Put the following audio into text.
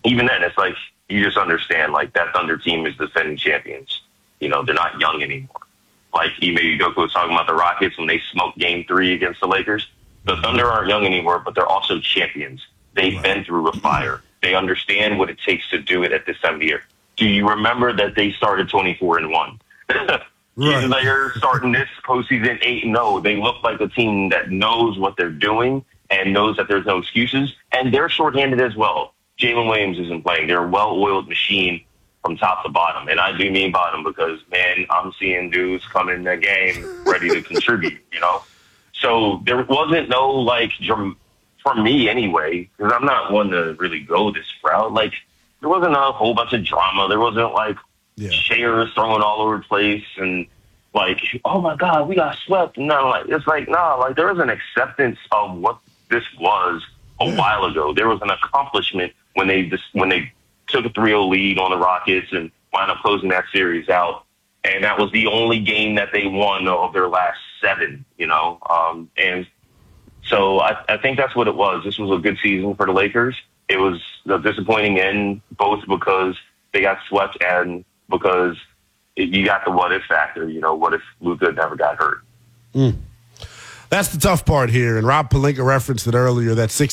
even then, it's like you just understand, like, that Thunder team is defending champions. You know, they're not young anymore. Like, Ime Udoka was talking about the Rockets when they smoked Game 3 against the Lakers. The Thunder aren't young anymore, but they're also champions. They've been through a fire. They understand what it takes to do it at this time of year. Do you remember that they started 24-1? Right. They're starting this postseason 8-0. They look like a team that knows what they're doing and knows that there's no excuses. And they're shorthanded as well. Jalen Williams isn't playing. They're a well-oiled machine from top to bottom. And I do mean bottom because, man, I'm seeing dudes come in the game ready to contribute, you know? So there wasn't no, like, for me anyway, because I'm not one to really go this route, like, there wasn't a whole bunch of drama. There wasn't, like, chairs thrown all over the place and, like, oh, my God, we got swept. No, like, it's like, nah, like, there was an acceptance of what this was a while ago. There was an accomplishment when they took a 3-0 lead on the Rockets and wound up closing that series out. And that was the only game that they won of their last 7, you know. And so I think that's what it was. This was a good season for the Lakers. It was a disappointing end, both because they got swept and because you got the what-if factor. You know, what if Luka never got hurt? That's the tough part here. And Rob Pelinka referenced it earlier, that